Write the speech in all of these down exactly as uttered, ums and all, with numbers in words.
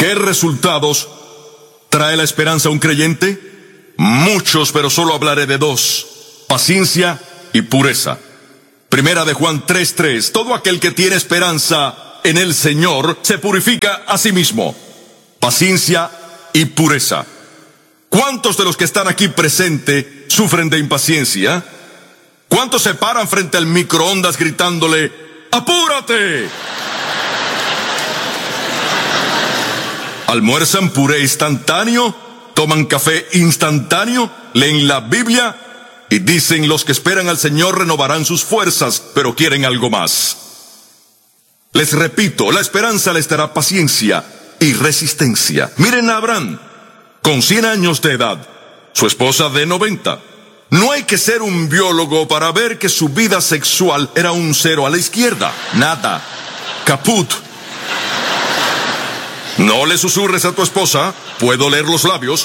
¿Qué resultados trae la esperanza a un creyente? Muchos, pero solo hablaré de dos: paciencia y pureza. Primera de Juan tres tres. Todo aquel que tiene esperanza en el Señor se purifica a sí mismo. Paciencia y pureza. ¿Cuántos de los que están aquí presentes sufren de impaciencia? ¿Cuántos se paran frente al microondas gritándole: ¡apúrate! ¿Almuerzan puré instantáneo? ¿Toman café instantáneo? ¿Leen la Biblia? Y dicen: los que esperan al Señor renovarán sus fuerzas, pero quieren algo más. Les repito, la esperanza les dará paciencia y resistencia. Miren a Abraham, con cien años de edad, su esposa de noventa. No hay que ser un biólogo para ver que su vida sexual era un cero a la izquierda. Nada. Caput. No le susurres a tu esposa, puedo leer los labios.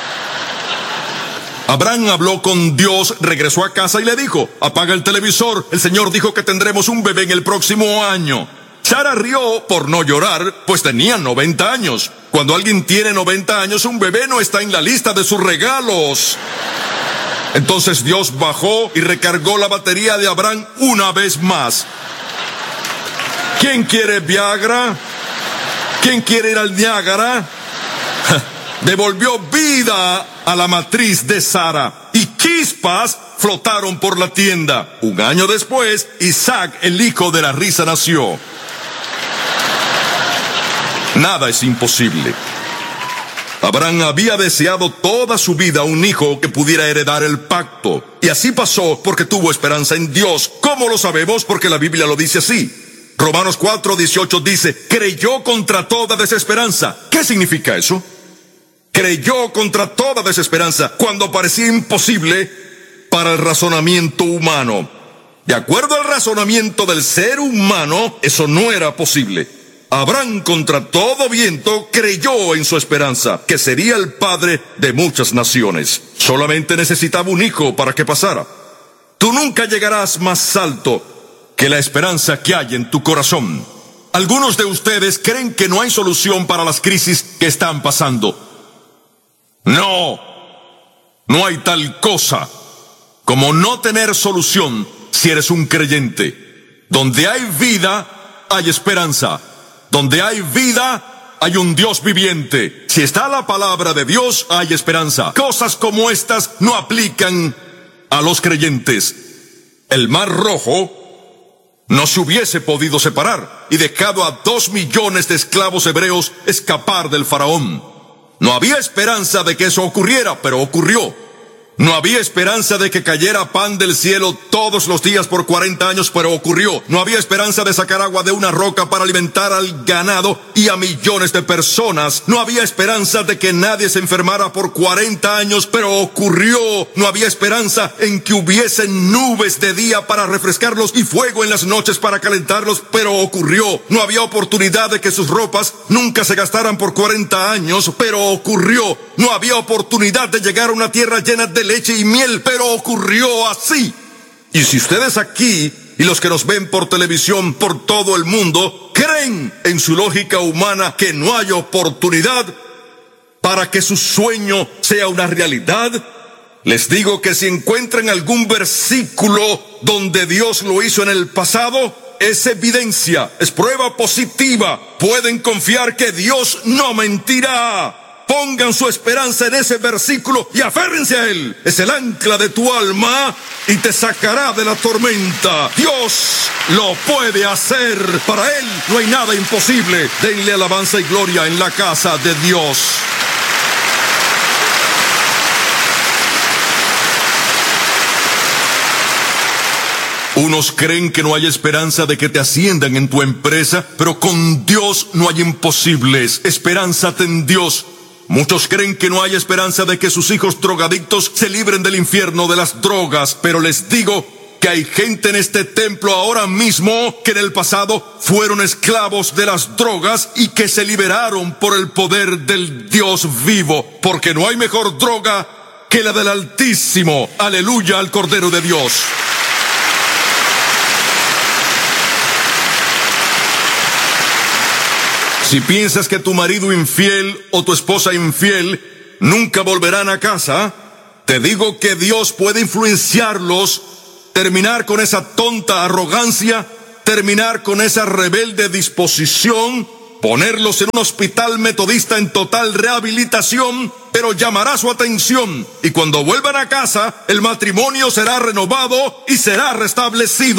Abraham habló con Dios, regresó a casa y le dijo: apaga el televisor, el Señor dijo que tendremos un bebé en el próximo año. Sara rió por no llorar, pues tenía noventa años. Cuando alguien tiene noventa años, un bebé no está en la lista de sus regalos. Entonces Dios bajó y recargó la batería de Abraham una vez más. ¿Quién quiere Viagra? ¿Quién quiere ir al Niágara? Devolvió vida a la matriz de Sara y chispas flotaron por la tienda. Un año después, Isaac, el hijo de la risa, nació. Nada es imposible. Abraham había deseado toda su vida un hijo que pudiera heredar el pacto. Y así pasó porque tuvo esperanza en Dios. ¿Cómo lo sabemos? Porque la Biblia lo dice así. Romanos cuatro dieciocho dice: creyó contra toda desesperanza. ¿Qué significa eso? Creyó contra toda desesperanza cuando parecía imposible para el razonamiento humano. De acuerdo al razonamiento del ser humano, eso no era posible. Abraham, contra todo viento, creyó en su esperanza, que sería el padre de muchas naciones. Solamente necesitaba un hijo para que pasara. Tú nunca llegarás más alto que la esperanza que hay en tu corazón. Algunos de ustedes creen que no hay solución para las crisis que están pasando. No, no hay tal cosa como no tener solución si eres un creyente. Donde hay vida, hay esperanza. Donde hay vida, hay un Dios viviente. Si está la palabra de Dios, hay esperanza. Cosas como estas no aplican a los creyentes. El Mar Rojo no se hubiese podido separar y dejado a dos millones de esclavos hebreos escapar del faraón. No había esperanza de que eso ocurriera, pero ocurrió. No había esperanza de que cayera pan del cielo todos los días por cuarenta años, pero ocurrió. No había esperanza de sacar agua de una roca para alimentar al ganado y a millones de personas. No había esperanza de que nadie se enfermara por cuarenta años, pero ocurrió. No había esperanza en que hubiesen nubes de día para refrescarlos y fuego en las noches para calentarlos, pero ocurrió. No había oportunidad de que sus ropas nunca se gastaran por cuarenta años, pero ocurrió. No había oportunidad de llegar a una tierra llena de leche y miel, pero ocurrió así. Y si ustedes aquí y los que nos ven por televisión por todo el mundo creen en su lógica humana que no hay oportunidad para que su sueño sea una realidad, les digo que si encuentran algún versículo donde Dios lo hizo en el pasado, es evidencia, es prueba positiva. Pueden confiar que Dios no mentirá. Pongan su esperanza en ese versículo y aférrense a él. Es el ancla de tu alma y te sacará de la tormenta. Dios lo puede hacer. Para él no hay nada imposible. Denle alabanza y gloria en la casa de Dios. Unos creen que no hay esperanza de que te asciendan en tu empresa, pero con Dios no hay imposibles. Esperánzate en Dios. Muchos creen que no hay esperanza de que sus hijos drogadictos se libren del infierno de las drogas, pero les digo que hay gente en este templo ahora mismo que en el pasado fueron esclavos de las drogas y que se liberaron por el poder del Dios vivo, porque no hay mejor droga que la del Altísimo. Aleluya al Cordero de Dios. Si piensas que tu marido infiel o tu esposa infiel nunca volverán a casa, te digo que Dios puede influenciarlos, terminar con esa tonta arrogancia, terminar con esa rebelde disposición, ponerlos en un hospital metodista en total rehabilitación, pero llamará su atención, y cuando vuelvan a casa, el matrimonio será renovado y será restablecido.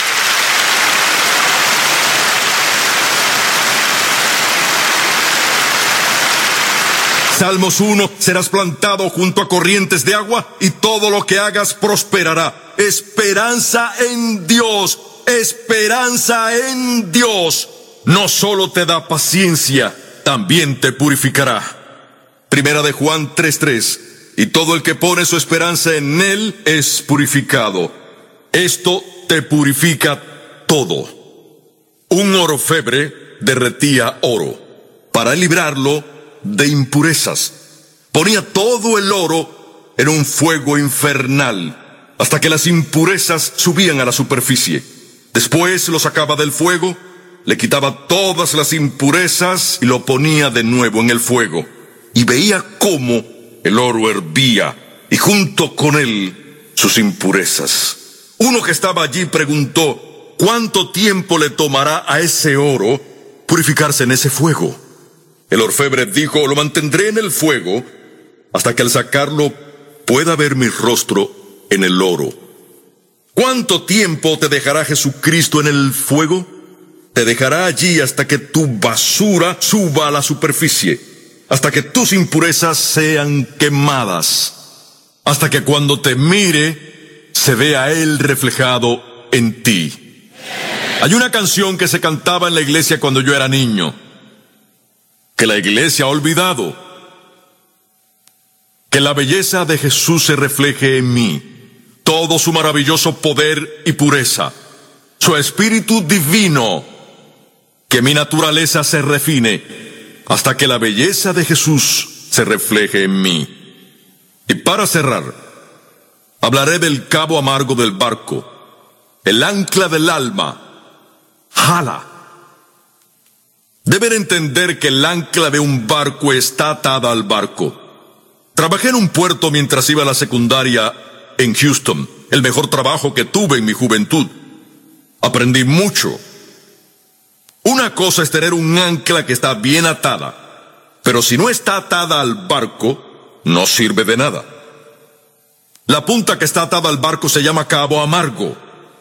Salmos uno, serás plantado junto a corrientes de agua y todo lo que hagas prosperará. Esperanza en Dios, esperanza en Dios. No solo te da paciencia, también te purificará. Primera de Juan tres tres, y todo el que pone su esperanza en Él es purificado. Esto te purifica todo. Un orfebre derretía oro para librarlo de impurezas. Ponía todo el oro en un fuego infernal hasta que las impurezas subían a la superficie. Después lo sacaba del fuego, le quitaba todas las impurezas y lo ponía de nuevo en el fuego. Y veía cómo el oro hervía y junto con él sus impurezas. Uno que estaba allí preguntó, ¿cuánto tiempo le tomará a ese oro purificarse en ese fuego? El orfebre dijo, lo mantendré en el fuego hasta que al sacarlo pueda ver mi rostro en el oro. ¿Cuánto tiempo te dejará Jesucristo en el fuego? Te dejará allí hasta que tu basura suba a la superficie, hasta que tus impurezas sean quemadas, hasta que cuando te mire se vea Él reflejado en ti. Hay una canción que se cantaba en la iglesia cuando yo era niño, que la iglesia ha olvidado. Que la belleza de Jesús se refleje en mí, todo su maravilloso poder y pureza, su espíritu divino, que mi naturaleza se refine, hasta que la belleza de Jesús se refleje en mí. Y para cerrar, hablaré del cabo amargo del barco, el ancla del alma, jala. Deben entender que el ancla de un barco está atada al barco. Trabajé en un puerto mientras iba a la secundaria en Houston, el mejor trabajo que tuve en mi juventud. Aprendí mucho. Una cosa es tener un ancla que está bien atada, pero si no está atada al barco, no sirve de nada. La punta que está atada al barco se llama cabo amargo.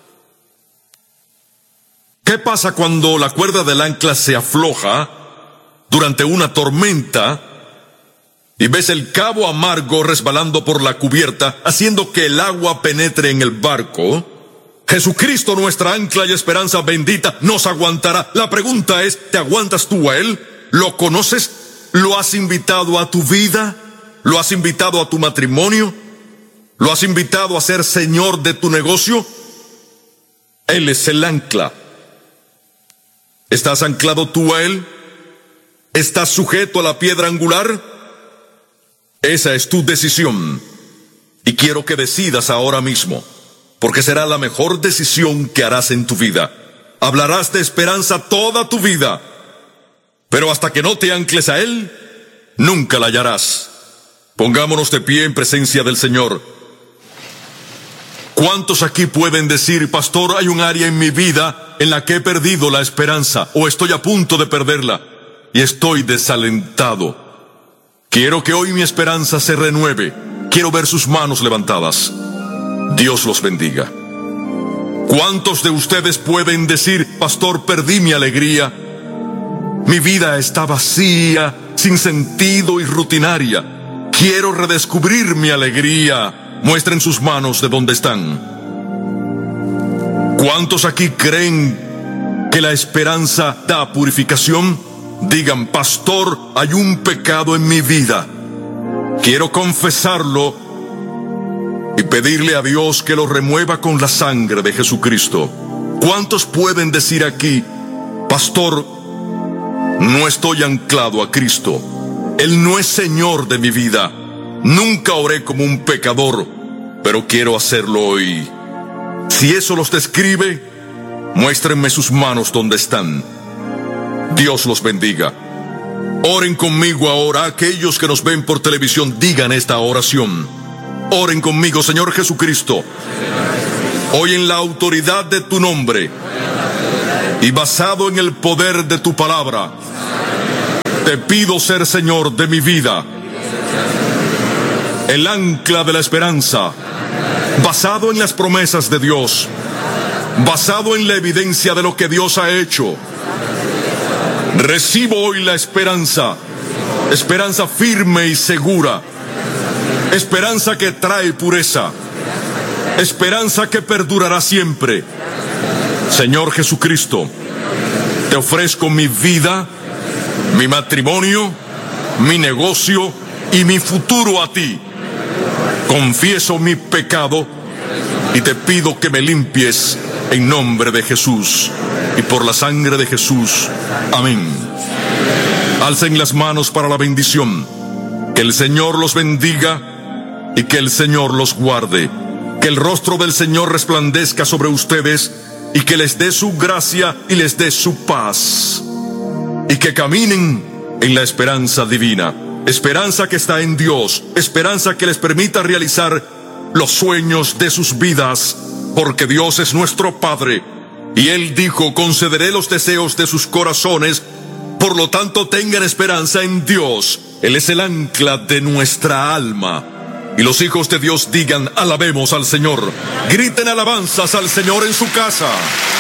¿Qué pasa cuando la cuerda del ancla se afloja durante una tormenta y ves el cabo amargo resbalando por la cubierta, haciendo que el agua penetre en el barco? Jesucristo, nuestra ancla y esperanza bendita, nos aguantará. La pregunta es, ¿te aguantas tú a Él? ¿Lo conoces? ¿Lo has invitado a tu vida? ¿Lo has invitado a tu matrimonio? ¿Lo has invitado a ser señor de tu negocio? Él es el ancla. ¿Estás anclado tú a Él? ¿Estás sujeto a la piedra angular? Esa es tu decisión. Y quiero que decidas ahora mismo, porque será la mejor decisión que harás en tu vida. Hablarás de esperanza toda tu vida, pero hasta que no te ancles a Él, nunca la hallarás. Pongámonos de pie en presencia del Señor. ¿Cuántos aquí pueden decir, pastor, hay un área en mi vida en la que he perdido la esperanza, o estoy a punto de perderla, y estoy desalentado? Quiero que hoy mi esperanza se renueve. Quiero ver sus manos levantadas. Dios los bendiga. ¿Cuántos de ustedes pueden decir, pastor, perdí mi alegría? Mi vida está vacía, sin sentido y rutinaria. Quiero redescubrir mi alegría. Muestren sus manos de dónde están. ¿Cuántos aquí creen que la esperanza da purificación? Digan, pastor, hay un pecado en mi vida. Quiero confesarlo y pedirle a Dios que lo remueva con la sangre de Jesucristo. ¿Cuántos pueden decir aquí, pastor, no estoy anclado a Cristo? Él no es Señor de mi vida. Nunca oré como un pecador, pero quiero hacerlo hoy. Si eso los describe, muéstrenme sus manos donde están. Dios los bendiga. Oren conmigo ahora. Aquellos que nos ven por televisión, digan esta oración. Oren conmigo. Señor Jesucristo, hoy en la autoridad de tu nombre y basado en el poder de tu palabra, te pido ser Señor de mi vida, el ancla de la esperanza, basado en las promesas de Dios, basado en la evidencia de lo que Dios ha hecho. Recibo hoy la esperanza, esperanza firme y segura, esperanza que trae pureza, esperanza que perdurará siempre. Señor Jesucristo, te ofrezco mi vida, mi matrimonio, mi negocio y mi futuro a ti. Confieso mi pecado y te pido que me limpies en nombre de Jesús y por la sangre de Jesús. Amén. Alcen las manos para la bendición. Que el Señor los bendiga y que el Señor los guarde. Que el rostro del Señor resplandezca sobre ustedes y que les dé su gracia y les dé su paz. Y que caminen en la esperanza divina. Esperanza que está en Dios. Esperanza que les permita realizar los sueños de sus vidas. Porque Dios es nuestro Padre. Y Él dijo, concederé los deseos de sus corazones. Por lo tanto, tengan esperanza en Dios. Él es el ancla de nuestra alma. Y los hijos de Dios digan, alabemos al Señor. Griten alabanzas al Señor en su casa.